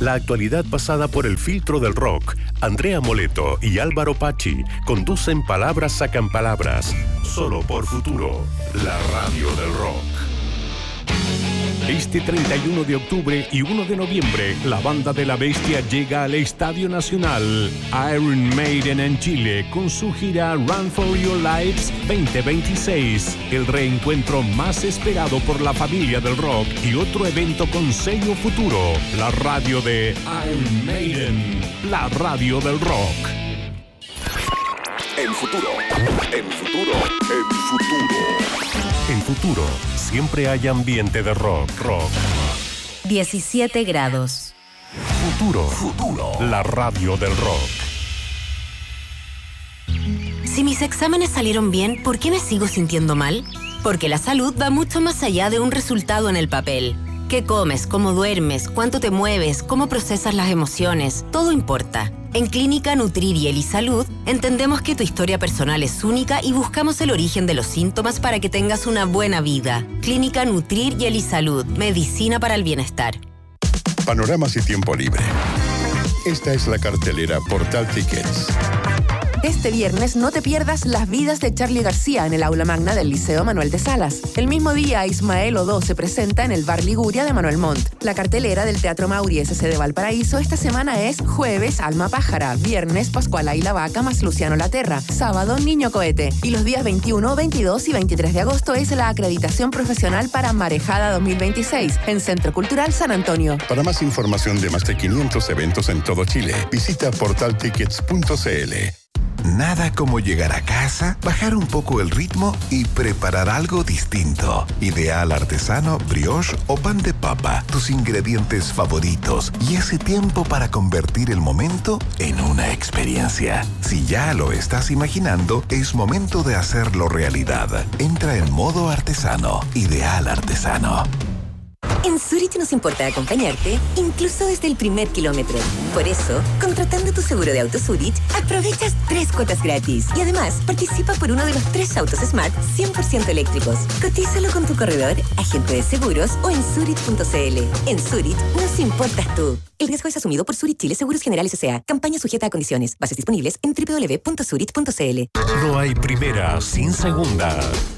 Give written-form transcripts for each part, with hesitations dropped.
La actualidad pasada por el filtro del rock. Andrea Moleto y Álvaro Pachi conducen Palabras Sacan Palabras. Solo por Futuro, la radio del rock. Este 31 de octubre y 1 de noviembre, la Banda de la Bestia llega al Estadio Nacional Iron Maiden en Chile con su gira Run for Your Lives 2026, el reencuentro más esperado por la familia del rock y otro evento con sello Futuro, la radio de Iron Maiden, la radio del rock. En Futuro, en Futuro, en Futuro. En Futuro, siempre hay ambiente de rock. 17 grados. Futuro, la radio del rock. Si mis exámenes salieron bien, ¿por qué me sigo sintiendo mal? Porque la salud va mucho más allá de un resultado en el papel. ¿Qué comes? ¿Cómo duermes? ¿Cuánto te mueves? ¿Cómo procesas las emociones? Todo importa. En Clínica Nutrir y Elisalud entendemos que tu historia personal es única y buscamos el origen de los síntomas para que tengas una buena vida. Clínica Nutrir y Elisalud, medicina para el bienestar. Panoramas y tiempo libre. Esta es la cartelera Portal Tickets. Este viernes no te pierdas Las vidas de Charly García en el aula magna del Liceo Manuel de Salas. El mismo día, Ismael Odó se presenta en el Bar Liguria de Manuel Montt. La cartelera del Teatro Mauri SC de Valparaíso esta semana es jueves, Alma Pájara, viernes, Pascuala y la Vaca más Luciano Laterra, sábado, Niño Cohete. Y los días 21, 22 y 23 de agosto es la acreditación profesional para Marejada 2026 en Centro Cultural San Antonio. Para más información de más de 500 eventos en todo Chile, visita portaltickets.cl. Nada como llegar a casa, bajar un poco el ritmo y preparar algo distinto. Ideal artesano, brioche o pan de papa, tus ingredientes favoritos y ese tiempo para convertir el momento en una experiencia. Si ya lo estás imaginando, es momento de hacerlo realidad. Entra en modo artesano. Ideal artesano. En Zurich nos importa acompañarte, incluso desde el primer kilómetro. Por eso, contratando tu seguro de auto Zurich, aprovechas 3 cuotas gratis. Y además, participa por uno de los 3 autos Smart 100% eléctricos. Cotízalo con tu corredor, agente de seguros o en Zurich.cl. En Zurich nos importas tú. El riesgo es asumido por Zurich Chile Seguros Generales S.A. Campaña sujeta a condiciones. Bases disponibles en www.zurich.cl. No hay primera sin segunda.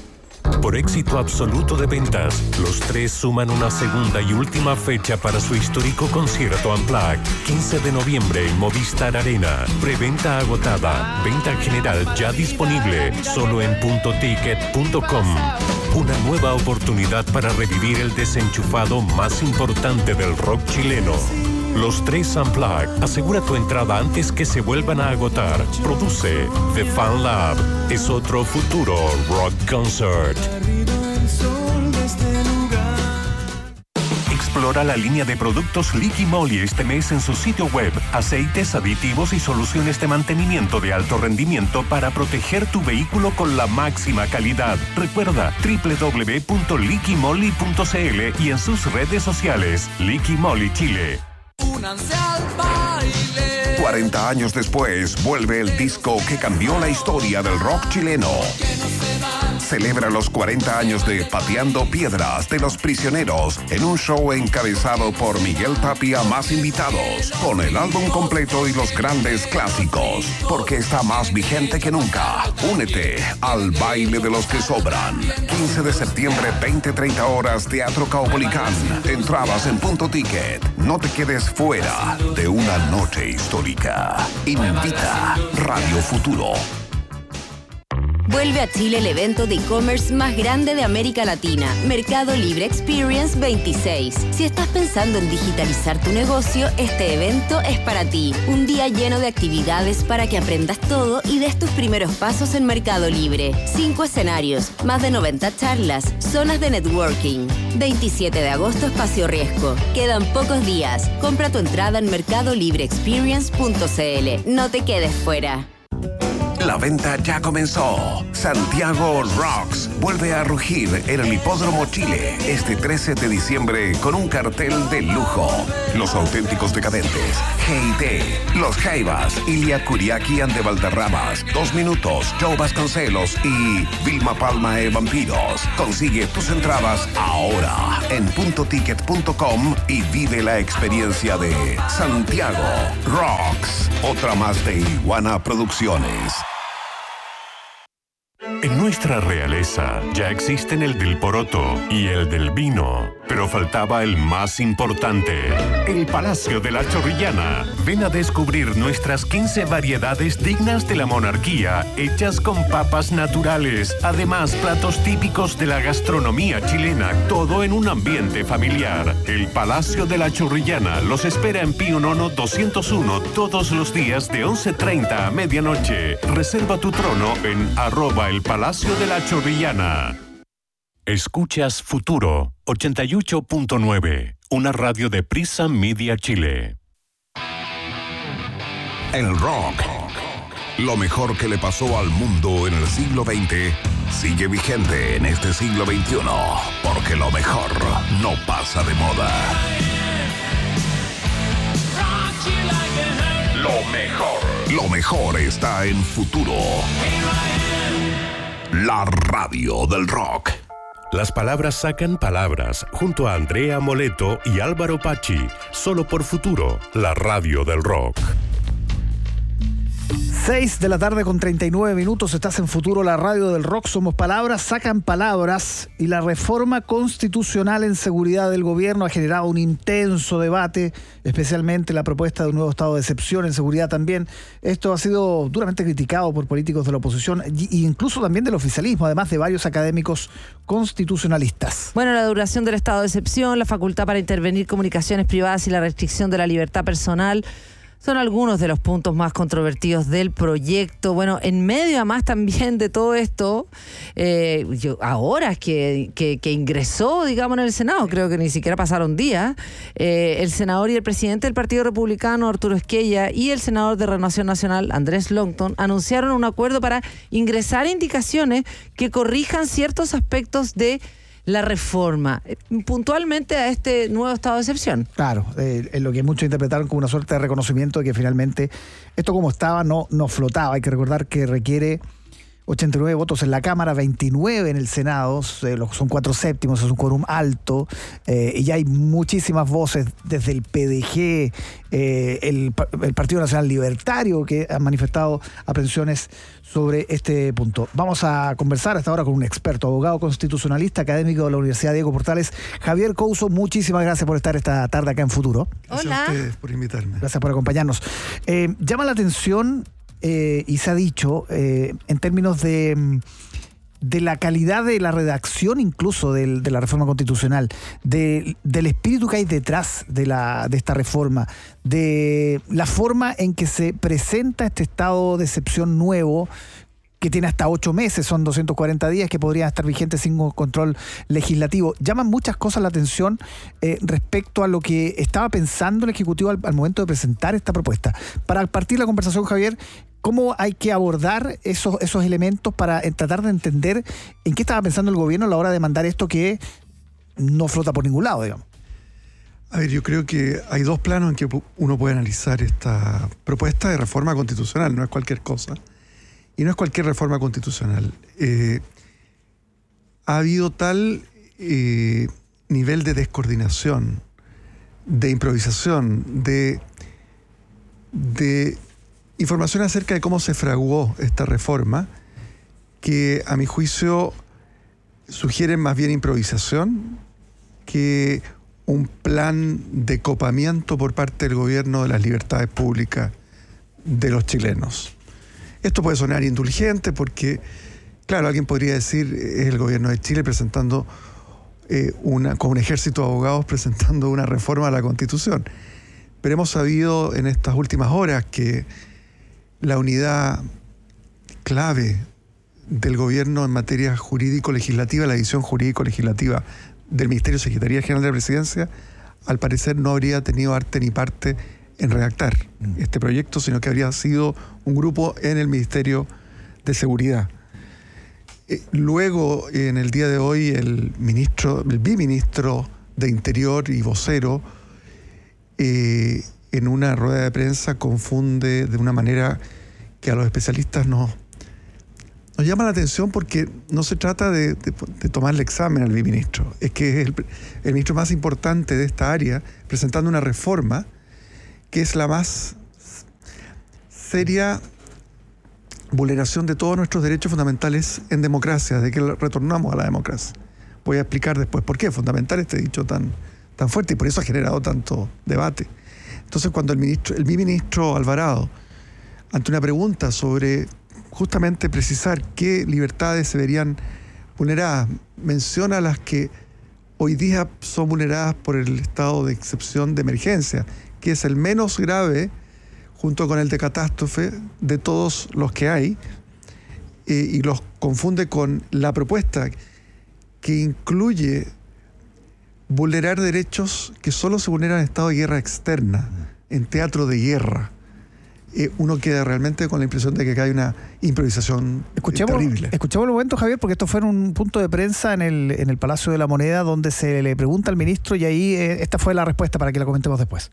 Por éxito absoluto de ventas, los tres suman una segunda y última fecha para su histórico concierto Unplugged. 15 de noviembre en Movistar Arena. Preventa agotada. Venta general ya disponible. Solo en puntoticket.com. Una nueva oportunidad para revivir el desenchufado más importante del rock chileno. Los tres Unplugged. Asegura tu entrada antes que se vuelvan a agotar. Produce The Fan Lab. Es otro futuro rock concert. Explora la línea de productos Liqui Moly este mes en su sitio web. Aceites, aditivos y soluciones de mantenimiento de alto rendimiento para proteger tu vehículo con la máxima calidad. Recuerda www.liquimoly.cl y en sus redes sociales. Liqui Moly Chile. Únanse al baile. 40 años después, vuelve el disco que cambió la historia del rock chileno. Celebra los 40 años de Pateando Piedras de Los Prisioneros en un show encabezado por Miguel Tapia más invitados, con el álbum completo y los grandes clásicos, porque está más vigente que nunca. Únete al baile de los que sobran. 15 de septiembre, 20-30 horas, Teatro Caupolicán. Entradas en Punto Ticket. No te quedes fuera de una noche histórica. Invita Radio Futuro. Vuelve a Chile el evento de e-commerce más grande de América Latina, Mercado Libre Experience 26. Si estás pensando en digitalizar tu negocio, este evento es para ti. Un día lleno de actividades para que aprendas todo y des tus primeros pasos en Mercado Libre. 5 escenarios, más de 90 charlas, zonas de networking. 27 de agosto, Espacio Riesgo. Quedan pocos días. Compra tu entrada en mercadolibreexperience.cl. No te quedes fuera. La venta ya comenzó. Santiago Rocks vuelve a rugir en el Hipódromo Chile este 13 de diciembre con un cartel de lujo. Los auténticos decadentes, G&T, Los Jaivas, Ilia Kuriaki and de Valderramas, 2 Minutos, Joe Vasconcelos y Vilma Palma e Vampiros. Consigue tus entradas ahora en puntoticket.com y vive la experiencia de Santiago Rocks. Otra más de Iguana Producciones. En nuestra realeza ya existen el del poroto y el del vino, pero faltaba el más importante, el Palacio de la Chorrillana. Ven a descubrir nuestras 15 variedades dignas de la monarquía, hechas con papas naturales. Además, platos típicos de la gastronomía chilena, todo en un ambiente familiar. El Palacio de la Chorrillana los espera en Pío Nono 201 todos los días de 11:30 a medianoche. Reserva tu trono en @el Palacio de la Chorrillana. Escuchas Futuro 88.9, una radio de Prisa Media Chile. El rock, lo mejor que le pasó al mundo en el siglo XX, sigue vigente en este siglo XXI, porque lo mejor no pasa de moda. Lo mejor está en Futuro. La radio del rock. Las palabras sacan palabras, junto a Andrea Moleto y Álvaro Pachi, solo por Futuro, la radio del rock. 6 de la tarde con 39 minutos, estás en Futuro, la radio del rock. Somos palabras, sacan palabras, y la reforma constitucional en seguridad del gobierno ha generado un intenso debate, especialmente la propuesta de un nuevo estado de excepción en seguridad también. Esto ha sido duramente criticado por políticos de la oposición e incluso también del oficialismo, además de varios académicos constitucionalistas. Bueno, la duración del estado de excepción, la facultad para intervenir comunicaciones privadas y la restricción de la libertad personal son algunos de los puntos más controvertidos del proyecto. Bueno, en medio además también de todo esto, ahora que ingresó, digamos, en el Senado, creo que ni siquiera pasaron días, el senador y el presidente del Partido Republicano, Arturo Esquella, y el senador de Renovación Nacional, Andrés Longton, anunciaron un acuerdo para ingresar indicaciones que corrijan ciertos aspectos de la reforma, puntualmente a este nuevo estado de excepción. Claro, lo que muchos interpretaron como una suerte de reconocimiento de que finalmente esto como estaba no flotaba. Hay que recordar que requiere 89 votos en la Cámara, 29 en el Senado, son 4/7, es un quórum alto, y ya hay muchísimas voces desde el PDG, el Partido Nacional Libertario, que han manifestado aprensiones sobre este punto. Vamos a conversar hasta ahora con un experto, abogado constitucionalista, académico de la Universidad Diego Portales, Javier Couso. Muchísimas gracias por estar esta tarde acá en Futuro. Gracias a ustedes por invitarme. Gracias por acompañarnos. Llama la atención, y se ha dicho, en términos de la calidad de la redacción incluso de la reforma constitucional, del espíritu que hay detrás de esta reforma, de la forma en que se presenta este estado de excepción nuevo, que tiene hasta 8 meses, son 240 días, que podría estar vigente sin control legislativo. Llaman muchas cosas la atención respecto a lo que estaba pensando el Ejecutivo al momento de presentar esta propuesta. Para partir la conversación, Javier, ¿cómo hay que abordar esos elementos para tratar de entender en qué estaba pensando el gobierno a la hora de mandar esto que no flota por ningún lado, digamos? A ver, yo creo que hay dos planos en que uno puede analizar esta propuesta de reforma constitucional, no es cualquier cosa. Y no es cualquier reforma constitucional. Ha habido tal nivel de descoordinación, de improvisación, de información acerca de cómo se fraguó esta reforma, que a mi juicio sugieren más bien improvisación que un plan de copamiento por parte del gobierno de las libertades públicas de los chilenos. Esto puede sonar indulgente porque, claro, alguien podría decir, es el gobierno de Chile presentando con un ejército de abogados presentando una reforma a la Constitución. Pero hemos sabido en estas últimas horas que la unidad clave del gobierno en materia jurídico-legislativa, la división jurídico-legislativa del Ministerio de Secretaría General de la Presidencia, al parecer no habría tenido arte ni parte en redactar este proyecto, sino que habría sido un grupo en el Ministerio de seguridad. Luego, en el día de hoy, el viceministro de Interior y vocero, en una rueda de prensa confunde de una manera que a los especialistas nos llama la atención, porque no se trata de tomarle examen al viceministro, es que es el ministro más importante de esta área, presentando una reforma que es la más seria vulneración de todos nuestros derechos fundamentales en democracia, de que retornamos a la democracia. Voy a explicar después por qué es fundamental este dicho tan fuerte, y por eso ha generado tanto debate. Entonces, cuando el viceministro Alvarado, ante una pregunta sobre justamente precisar qué libertades se verían vulneradas, menciona las que hoy día son vulneradas por el estado de excepción de emergencia, que es el menos grave, junto con el de catástrofe, de todos los que hay, y los confunde con la propuesta que incluye vulnerar derechos que solo se vulneran en estado de guerra externa, en teatro de guerra. Uno queda realmente con la impresión de que acá hay una improvisación terrible. Escuchemos el momento, Javier, porque esto fue en un punto de prensa en el Palacio de la Moneda, donde se le pregunta al ministro, y ahí esta fue la respuesta para que la comentemos después.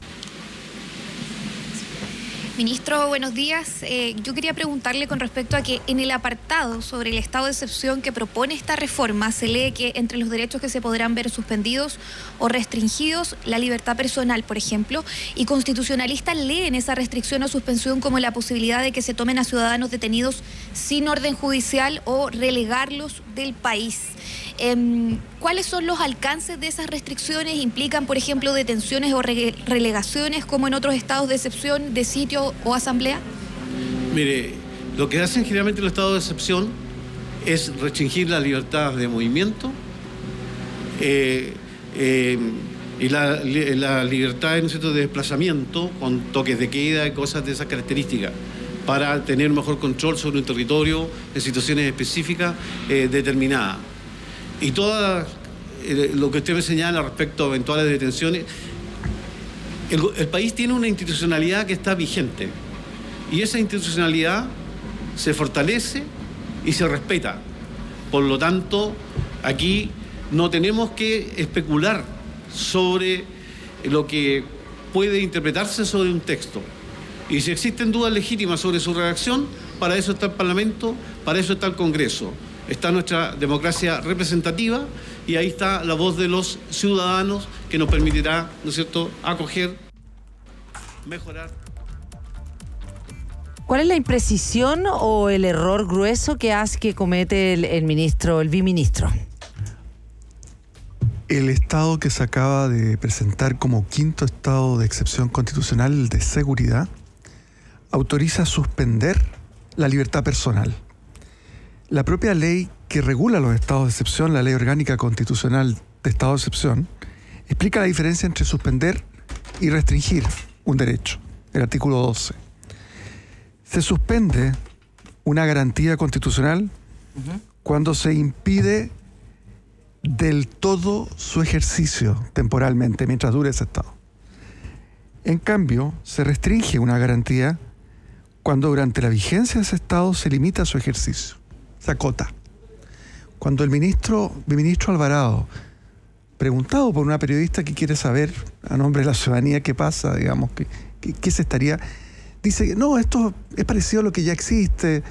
Ministro, buenos días. Yo quería preguntarle con respecto a que en el apartado sobre el estado de excepción que propone esta reforma se lee que entre los derechos que se podrán ver suspendidos o restringidos, la libertad personal, por ejemplo, y constitucionalistas leen esa restricción o suspensión como la posibilidad de que se tomen a ciudadanos detenidos sin orden judicial o relegarlos del país. ¿Cuáles son los alcances de esas restricciones? ¿Implican, por ejemplo, detenciones o relegaciones como en otros estados de excepción de sitio o asamblea? Mire, lo que hacen generalmente los estados de excepción es restringir la libertad de movimiento y la libertad, ¿no es cierto?, de desplazamiento con toques de queda y cosas de esas características, para tener mejor control sobre un territorio en situaciones específicas determinadas. Y todo lo que usted me señala respecto a eventuales detenciones, el país tiene una institucionalidad que está vigente, y esa institucionalidad se fortalece y se respeta. Por lo tanto, aquí no tenemos que especular sobre lo que puede interpretarse sobre un texto. Y si existen dudas legítimas sobre su redacción, para eso está el Parlamento, para eso está el Congreso. Está nuestra democracia representativa, y ahí está la voz de los ciudadanos, que nos permitirá, ¿no es cierto?, acoger, mejorar. ¿Cuál es la imprecisión o el error grueso que comete el viceministro? El estado que se acaba de presentar como quinto estado de excepción constitucional de seguridad autoriza suspender la libertad personal. La propia ley que regula los estados de excepción, la Ley Orgánica Constitucional de Estado de Excepción, explica la diferencia entre suspender y restringir un derecho, el artículo 12. Se suspende una garantía constitucional cuando se impide del todo su ejercicio temporalmente, mientras dure ese estado. En cambio, se restringe una garantía cuando durante la vigencia de ese estado se limita su ejercicio, se acota. Cuando el ministro Alvarado, preguntado por una periodista que quiere saber a nombre de la ciudadanía qué pasa, digamos, qué se estaría, dice que no, esto es parecido a lo que ya existe,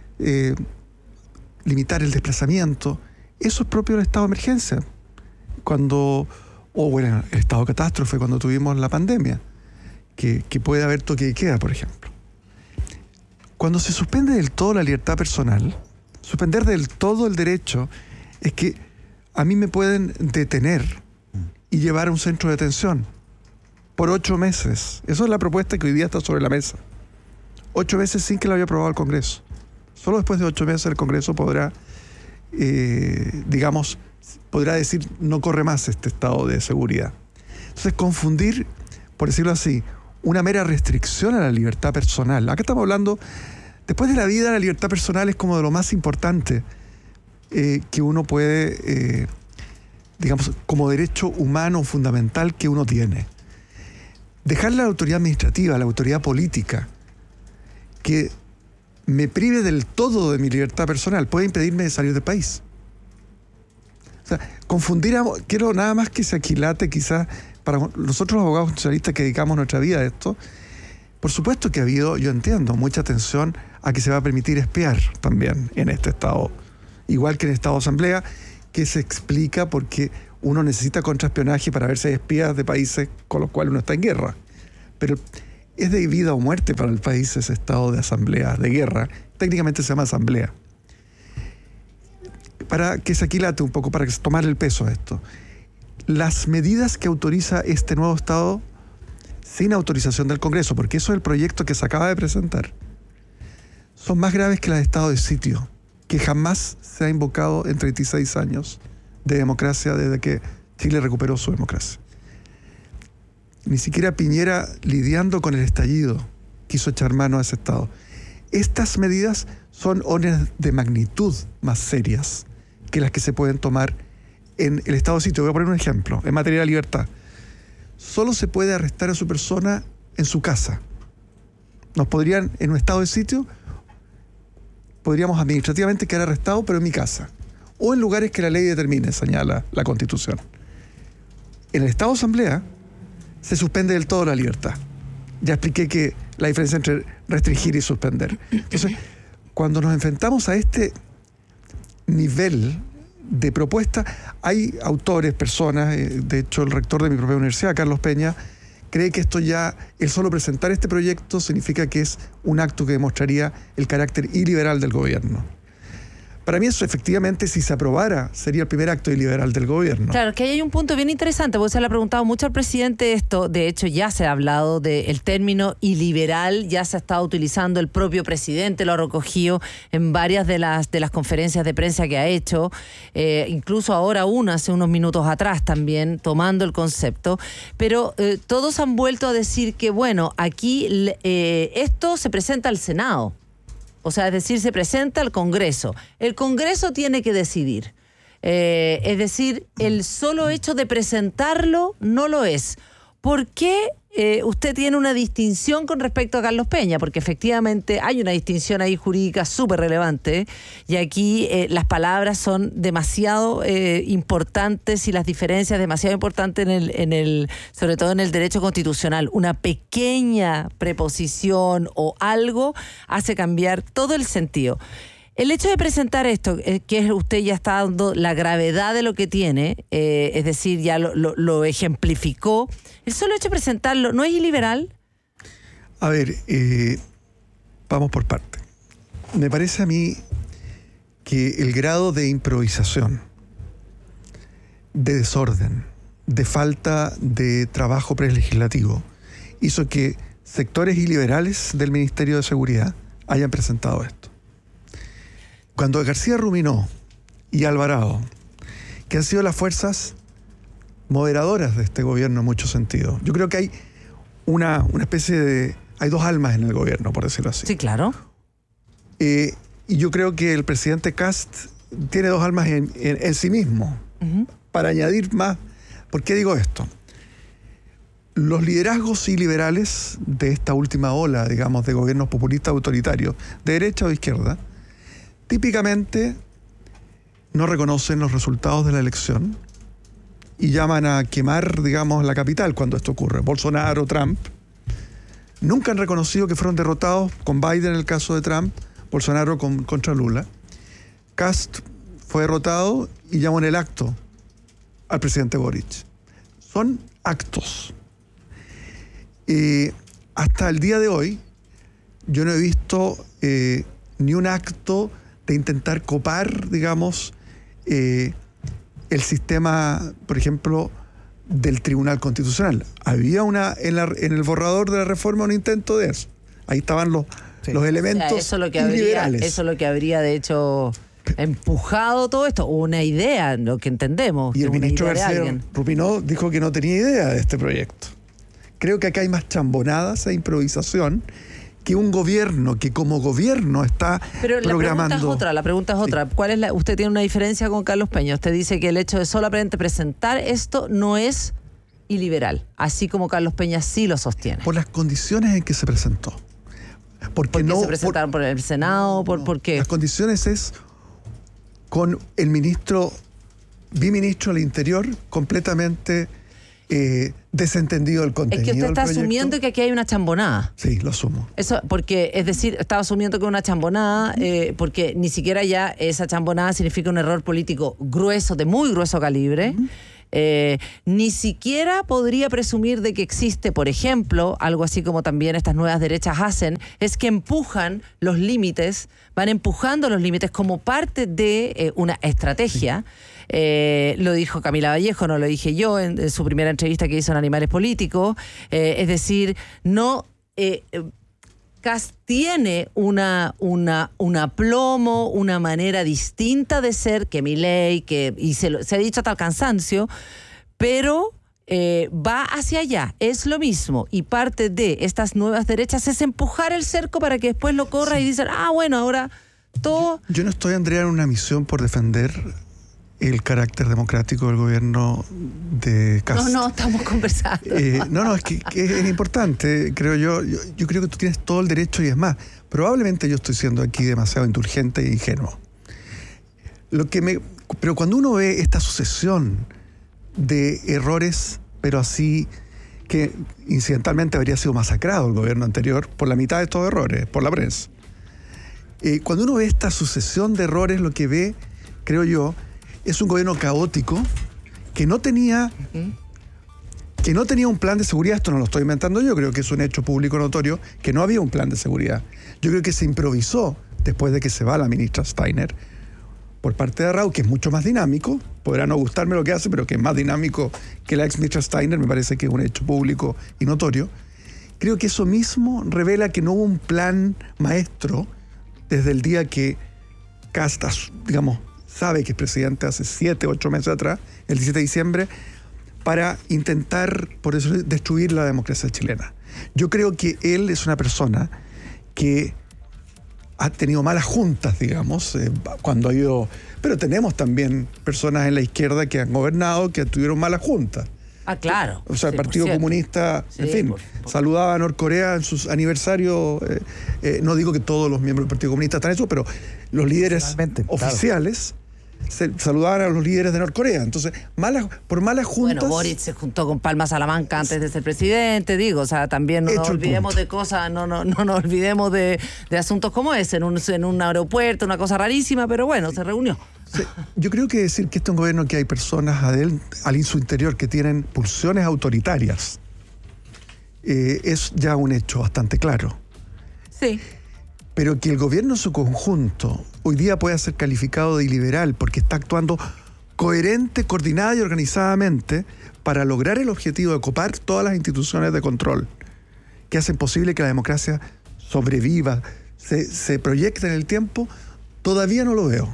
limitar el desplazamiento. Eso es propio del estado de emergencia, el estado de catástrofe, cuando tuvimos la pandemia, que puede haber toque de queda, por ejemplo. Cuando se suspende del todo la libertad personal, suspender del todo el derecho, es que a mí me pueden detener y llevar a un centro de detención por 8 meses. Eso es la propuesta que hoy día está sobre la mesa. 8 meses sin que la haya aprobado el Congreso. Solo después de 8 meses el Congreso podrá, podrá decir no corre más este estado de seguridad. Entonces, confundir, por decirlo así, una mera restricción a la libertad personal. Acá estamos hablando, después de la vida, la libertad personal es como de lo más importante que uno puede, como derecho humano fundamental que uno tiene. Dejarle a la autoridad administrativa, a la autoridad política, que me prive del todo de mi libertad personal, puede impedirme de salir del país. O sea, quiero nada más que se aquilate quizás para nosotros los abogados constitucionalistas que dedicamos nuestra vida a esto. Por supuesto que ha habido, yo entiendo, mucha atención a que se va a permitir espiar también en este estado, igual que en el estado de asamblea, que se explica porque uno necesita contraespionaje para ver si hay espías de países con los cuales uno está en guerra. Pero es de vida o muerte para el país ese estado de asamblea, de guerra. Técnicamente se llama asamblea. Para que se aquilate un poco, para que se tomar el peso a esto. Las medidas que autoriza este nuevo estado sin autorización del Congreso, porque eso es el proyecto que se acaba de presentar, son más graves que las de estado de sitio, que jamás se ha invocado en 36 años de democracia desde que Chile recuperó su democracia. Ni siquiera Piñera, lidiando con el estallido, quiso echar mano a ese estado. Estas medidas son órdenes de magnitud más serias que las que se pueden tomar en el estado de sitio. Voy a poner un ejemplo, en materia de libertad. Solo se puede arrestar a su persona en su casa. Nos podrían, en un estado de sitio, podríamos administrativamente quedar arrestados, pero en mi casa. O en lugares que la ley determine, señala la Constitución. En el estado de asamblea se suspende del todo la libertad. Ya expliqué que la diferencia entre restringir y suspender. Entonces, cuando nos enfrentamos a este nivel de propuesta, hay autores, personas, de hecho el rector de mi propia universidad, Carlos Peña, cree que esto ya, el solo presentar este proyecto significa que es un acto que demostraría el carácter iliberal del gobierno. Para mí eso efectivamente, si se aprobara, sería el primer acto iliberal del gobierno. Claro, que ahí hay un punto bien interesante, porque se le ha preguntado mucho al presidente esto. De hecho, ya se ha hablado del término iliberal, ya se ha estado utilizando, el propio presidente lo ha recogido en varias de las conferencias de prensa que ha hecho, incluso ahora hace unos minutos atrás también, tomando el concepto. Pero todos han vuelto a decir que, bueno, aquí esto se presenta al Senado. O sea, es decir, se presenta al Congreso. El Congreso tiene que decidir. Es decir, el solo hecho de presentarlo no lo es. ¿Por qué usted tiene una distinción con respecto a Carlos Peña? Porque efectivamente hay una distinción ahí jurídica súper relevante, y aquí las palabras son demasiado importantes y las diferencias demasiado importantes sobre todo en el derecho constitucional. Una pequeña preposición o algo hace cambiar todo el sentido. El hecho de presentar esto, que usted ya está dando la gravedad de lo que tiene, es decir, ya lo ejemplificó, el solo hecho de presentarlo, ¿no es iliberal? A ver, vamos por partes. Me parece a mí que el grado de improvisación, de desorden, de falta de trabajo prelegislativo, hizo que sectores iliberales del Ministerio de Seguridad hayan presentado esto. Cuando García Ruminó y Alvarado, que han sido las fuerzas moderadoras de este gobierno en muchos sentidos, yo creo que hay una especie de... hay dos almas en el gobierno, por decirlo así. Sí, claro. Y yo creo que el presidente Kast tiene dos almas en sí mismo. Uh-huh. Para añadir más, ¿por qué digo esto? Los liderazgos iliberales de esta última ola, digamos, de gobiernos populistas autoritarios, de derecha o de izquierda, típicamente no reconocen los resultados de la elección y llaman a quemar, digamos, la capital cuando esto ocurre. Bolsonaro, Trump, nunca han reconocido que fueron derrotados, con Biden en el caso de Trump, Bolsonaro contra Lula. Kast fue derrotado y llamó en el acto al presidente Boric. Son actos. Hasta el día de hoy, yo no he visto ni un acto de intentar copar, digamos, el sistema, por ejemplo, del Tribunal Constitucional. Había en el borrador de la reforma un intento de eso. Ahí estaban los elementos, o sea, liberales. Eso es lo que habría, de hecho, empujado todo esto. Una idea, lo que entendemos. Y el ministro García Ruminó dijo que no tenía idea de este proyecto. Creo que acá hay más chambonadas e improvisación que un gobierno que como gobierno está programando. Pero la pregunta es otra. Sí. Usted tiene una diferencia con Carlos Peña. Usted dice que el hecho de solamente presentar esto no es iliberal, así como Carlos Peña sí lo sostiene. Por las condiciones en que se presentó. ¿Por qué se presentaron por el Senado? ¿Por qué? Las condiciones es con el viceministro del Interior completamente desentendido del contenido. Es que usted está del proyecto. asumiendo que aquí hay una chambonada. Sí, lo asumo. Eso, porque, es decir, estaba asumiendo que una chambonada, porque ni siquiera ya esa chambonada significa un error político grueso, de muy grueso calibre. Ni siquiera podría presumir de que existe, por ejemplo, algo así como también estas nuevas derechas hacen, es que empujan los límites, van empujando los límites como parte de una estrategia. Lo dijo Camila Vallejo, no lo dije yo en su primera entrevista que hizo en Animales Políticos. Es decir, no... Kast tiene un aplomo, una manera distinta de ser que Milei, y se ha dicho hasta el cansancio, pero va hacia allá, es lo mismo. Y parte de estas nuevas derechas es empujar el cerco para que después lo corra y dicen, bueno, ahora todo... Yo no estoy, Andrea, en una misión por defender el carácter democrático del gobierno de Kast. No, estamos conversando. Es que es importante, creo yo. Yo creo que tú tienes todo el derecho y es más. Probablemente yo estoy siendo aquí demasiado indulgente e ingenuo. Pero cuando uno ve esta sucesión de errores, pero así que incidentalmente habría sido masacrado el gobierno anterior por la mitad de estos errores, por la prensa. Cuando uno ve esta sucesión de errores, lo que ve, creo yo, es un gobierno caótico que no tenía un plan de seguridad. Esto no lo estoy inventando yo, creo que es un hecho público notorio que no había un plan de seguridad. Yo creo que se improvisó después de que se va la ministra Steiner por parte de Raúl, que es mucho más dinámico. Podrá no gustarme lo que hace, pero que es más dinámico que la ex ministra Steiner, me parece que es un hecho público y notorio. Creo que eso mismo revela que no hubo un plan maestro desde el día que Kast, digamos, sabe que es presidente hace 7, 8 meses atrás, el 17 de diciembre, para intentar, por eso, destruir la democracia chilena. Yo creo que él es una persona que ha tenido malas juntas, digamos, cuando ha ido... Pero tenemos también personas en la izquierda que han gobernado que tuvieron malas juntas. Claro. O sea, el Partido Comunista, en fin, saludaba a Norcorea en sus aniversarios. No digo que todos los miembros del Partido Comunista están en eso, pero los líderes oficiales saludaban a los líderes de Norcorea. Entonces, por malas juntas... Bueno, Boric se juntó con Palma Salamanca antes de ser presidente, digo, o sea, también no nos olvidemos de cosas, no nos olvidemos de asuntos como ese, en un aeropuerto, una cosa rarísima, pero bueno, se reunió. Sí, yo creo que decir que este es un gobierno que hay personas al su interior que tienen pulsiones autoritarias es ya un hecho bastante claro. Sí. Pero que el gobierno en su conjunto hoy día pueda ser calificado de iliberal porque está actuando coherente, coordinada y organizadamente para lograr el objetivo de copar todas las instituciones de control que hacen posible que la democracia sobreviva, se proyecte en el tiempo, todavía no lo veo.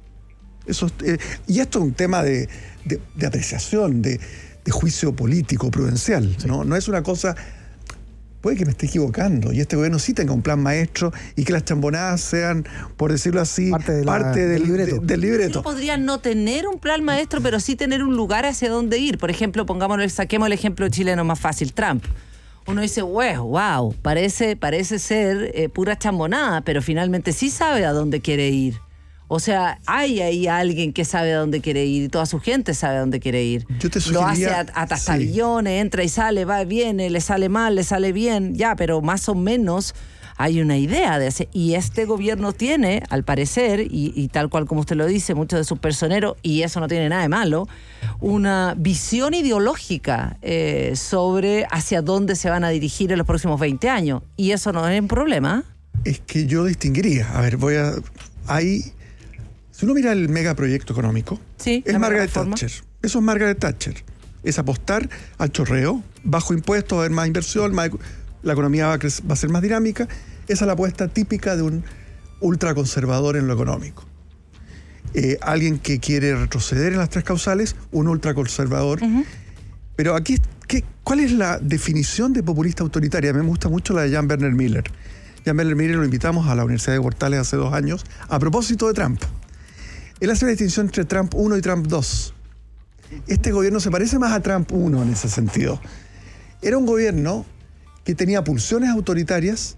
Y esto es un tema de apreciación, de juicio político, prudencial. Sí. ¿No? No es una cosa... Puede que me esté equivocando y este gobierno sí tenga un plan maestro y que las chambonadas sean, por decirlo así, parte del libreto. No podría no tener un plan maestro, pero sí tener un lugar hacia dónde ir. Por ejemplo, saquemos el ejemplo chileno más fácil, Trump. Uno dice, wow, parece ser pura chambonada, pero finalmente sí sabe a dónde quiere ir. O sea, hay ahí alguien que sabe a dónde quiere ir y toda su gente sabe a dónde quiere ir. Yo te lo hace a tastabillones, entra y sale, va y viene, le sale mal, le sale bien, ya, pero más o menos hay una idea de hacer. Y este gobierno tiene, al parecer, y tal cual como usted lo dice, muchos de sus personeros, y eso no tiene nada de malo, una visión ideológica sobre hacia dónde se van a dirigir en los próximos 20 años. Y eso no es un problema. Es que yo distinguiría. A ver, si uno mira el megaproyecto económico, es Margaret Thatcher. Eso es Margaret Thatcher. Es apostar al chorreo, bajo impuestos, va a haber más inversión, la economía va a ser más dinámica. Esa es la apuesta típica de un ultraconservador en lo económico. Alguien que quiere retroceder en las tres causales, un ultraconservador. Pero aquí, ¿cuál es la definición de populista autoritaria? Me gusta mucho la de Jan Werner Miller. Jan Werner Miller lo invitamos a la Universidad de Portales hace 2 años a propósito de Trump. Él hace la distinción entre Trump 1 y Trump 2. Este gobierno se parece más a Trump 1 en ese sentido. Era un gobierno que tenía pulsiones autoritarias,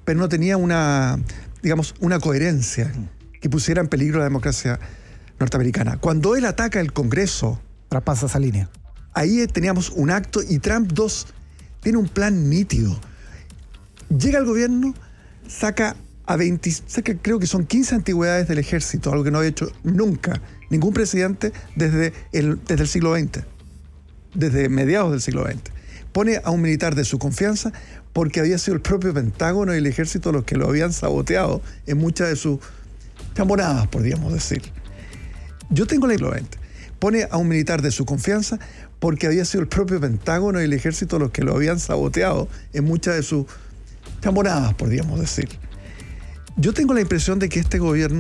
pero no tenía una coherencia que pusiera en peligro la democracia norteamericana. Cuando él ataca el Congreso, traspasa esa línea. Ahí teníamos un acto y Trump tiene un plan nítido. Llega al gobierno, saca creo que son 15 antigüedades del ejército, algo que no había hecho nunca ningún presidente desde el siglo XX, desde mediados del siglo XX. Pone a un militar de su confianza porque había sido el propio Pentágono y el ejército los que lo habían saboteado en muchas de sus chambonadas, podríamos decir. Yo tengo la siglo XX. Pone a un militar de su confianza porque había sido el propio Pentágono y el ejército los que lo habían saboteado en muchas de sus chambonadas, podríamos decir. Yo tengo la impresión de que este gobierno